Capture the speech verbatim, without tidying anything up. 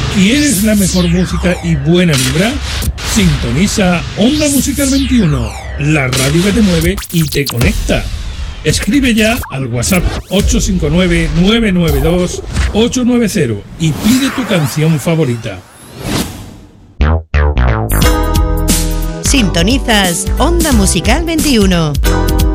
¿Quieres la mejor música y buena vibra? Sintoniza Onda Musical veintiuno, la radio que te mueve y te conecta. Escribe ya al WhatsApp ocho cinco nueve, nueve nueve dos, ocho nueve cero y pide tu canción favorita. Sintonizas Onda Musical veintiuno.